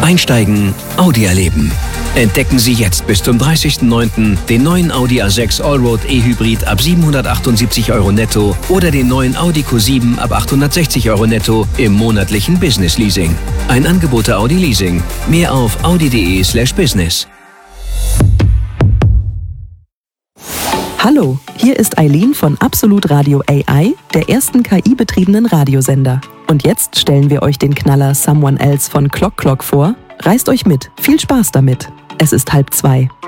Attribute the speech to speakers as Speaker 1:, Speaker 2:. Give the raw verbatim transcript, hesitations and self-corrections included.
Speaker 1: Einsteigen, Audi erleben. Entdecken Sie jetzt bis zum dreißigsten neunten den neuen Audi A sechs Allroad E-Hybrid ab siebenhundertachtundsiebzig Euro netto oder den neuen Audi Q sieben ab achthundertsechzig Euro netto im monatlichen Business Leasing. Ein Angebot der Audi Leasing. Mehr auf audi.de slash business.
Speaker 2: Hallo, hier ist Eileen von Absolut Radio A I, der ersten K I-betriebenen Radiosender. Und jetzt stellen wir euch den Knaller Someone Else von Clock Clock vor. Reißt euch mit. Viel Spaß damit. Es ist halb zwei.